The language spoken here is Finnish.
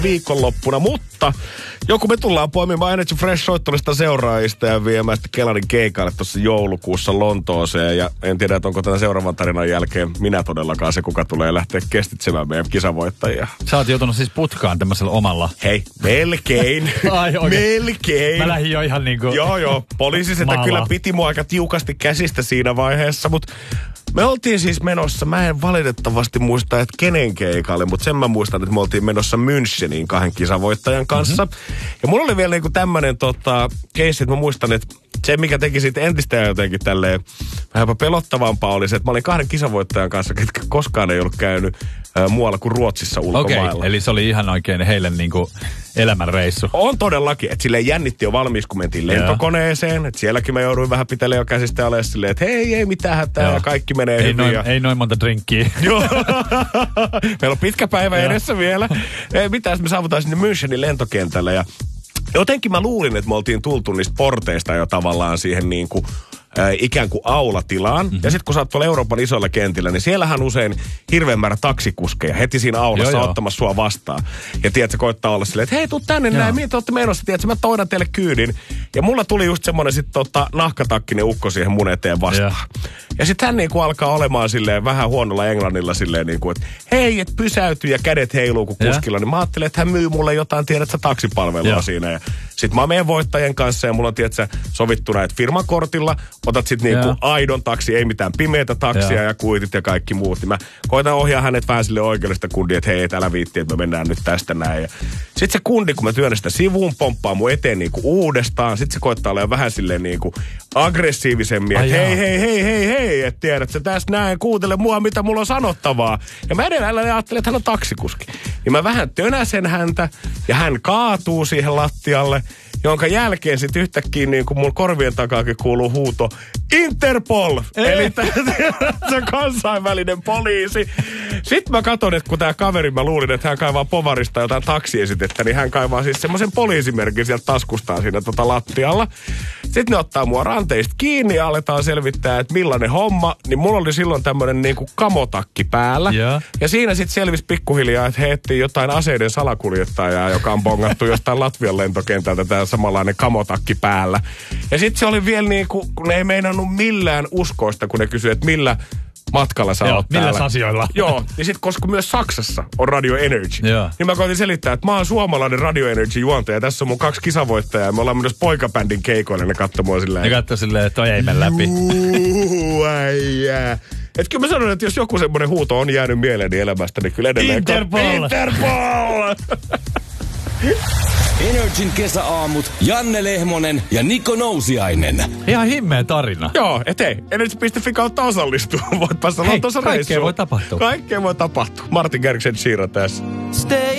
viikonloppuna, mutta joku me tullaan poimimaan Energy Fresh soittolista seuraajista ja viemään sitten Kelarin keikalle tuossa joulukuussa Lontooseen. Ja en tiedä, että onko tämän seuraavan tarinan jälkeen minä todellakaan se, kuka tulee lähteä kestitsemään meidän kisavoittajia. Sä oot joutunut siis putkaan tämmöisellä omalla. Hei, melkein. Ai oikein. Melkein. Mä lähdin jo ihan niinku Joo. Poliisi sitä kyllä piti mua aika tiukasti käsistä siinä vaiheessa, mutta me oltiin siis menossa, mä en valitettavasti muista, että kenen keikalle, mutta sen mä muistan, että me oltiin menossa Müncheniin 2 kisavoittajan kanssa. Ja mulla oli vielä niinku tämmönen keissi, että mä muistan, että se mikä teki siitä entistä jotenkin tälleen vähänpä pelottavampaa oli se, että mä olin 2 kisavoittajan kanssa, ketkä koskaan ei ollut käynyt muualla kuin Ruotsissa ulkomailla. Okei, eli se oli ihan oikein heille niinku elämänreissu. On todellakin, että silleen jännitti jo valmiiksi, kun mentiin lentokoneeseen. Että sielläkin mä jouduin vähän pitellä jo käsistä alas silleen, että hei, ei mitään hätää ja kaikki menee hyvin. Ei noin monta drinkkiä. Joo. Meillä on pitkä päivä edessä vielä. Ei mitään, me saavutaan sinne Münchenin lentokentälle ja jotenkin mä luulin, että me oltiin tultu niistä porteista jo tavallaan siihen niin kuin ikään kuin aulatilaan. Ja sitten kun sä oot tuolla Euroopan isoilla kentillä, niin siellähän usein hirveän määrä taksikuskeja heti siinä aulassa ottamassa sua vastaan. Ja tiedät, sä koittaa olla silleen, että hei, tuu tänne näin, mihin te ootte menossa? Tiedät, mä toidan teille kyydin. Ja mulla tuli just semmonen sitten nahkatakkinen ukko siihen mun eteen vastaan. Ja sitten hän niinku alkaa olemaan silleen vähän huonolla englannilla silleen niinku, että hei, et pysäyty ja kädet heiluu kuin kuskilla. Niin mä ajattelin, että hän myy mulle jotain, tiedät sä, taksipalvelua siinä. Ja sit mä menen voittajien kanssa ja mulla on, tiedät sä, sovittu näitä firmakortilla. Otat sit niinku aidon taksi, ei mitään pimeätä taksia ja kuitit ja kaikki muut. Niin mä koitan ohjaa hänet vähän sille oikeudesta kundiin, että hei, et älä viitti, että me mennään nyt tästä näin. Ja sit se kundi, kun mä työnnän sitä sivuun, pomppaa mun eteen niinku uudestaan. Sit se koittaa olla vähän silleen niinku aggressiivisemmin, että hei, että tiedät sä tästä näin, kuuntele mua, mitä mulla on sanottavaa. Ja mä edelleen ajattelin, että hän on taksikuski. Niin mä vähän tönäsen häntä ja hän kaatuu siihen lattialle, jonka jälkeen sitten yhtäkkiä niin kuin mun korvien takaakin kuuluu huuto Interpol! Eli se kansainvälinen poliisi. Sitten mä katson, että kun tää kaveri, mä luulin, että hän kaivaa povarista jotain taksiesitettä, niin hän kaivaa siis semmoisen poliisimerkin sieltä taskustaan siinä lattialla. Sitten ne ottaa mua ranteista kiinni ja aletaan selvittää, että millainen homma. Niin mulla oli silloin tämmönen niinku kamotakki päällä. Ja siinä sitten selvisi pikkuhiljaa, että heettiin jotain aseiden salakuljettajaa, joka on bongattu jostain Latvian lentokentältä tää samanlainen kamotakki päällä. Ja sitten se oli vielä niinku, kun ne ei meinannut millään uskoista, kun ne kysyi, että millä matkalla sä oot täällä. Millä asioilla? Joo, niin sit koska myös Saksassa on Radio Energy, niin mä koitin selittää, että mä oon suomalainen Radio Energy juontaja. Tässä on mun 2 kisavoittajaa ja me ollaan myös poikabändin keikoille. Ne katsoi mua silleen. Ne katsoi silleen, että toi ei mene läpi. Että kyllä mä sanon, että jos joku semmoinen huuto on jäänyt mieleeni elämästä, niin kyllä edelleen. Interpol! Energin kesäaamut, Janne Lehmonen ja Niko Nousiainen. Ihan himmeä tarina. Joo, ettei. Energy.fi kautta osallistua. Voit päästä Lontoossa reissuun. Kaikkea voi tapahtua. Kaikkea voi tapahtua. Martin Garrix & Sheeran tässä. Stay